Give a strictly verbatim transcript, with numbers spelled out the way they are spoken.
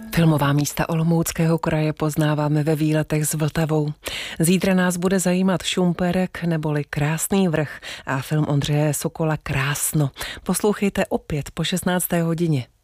Filmová místa Olomouckého kraje poznáváme ve výletech s Vltavou. Zítra nás bude zajímat Šumperk neboli Krásný vrch a film Ondřeje Sokola Krásno. Poslouchejte opět po šestnácté hodině.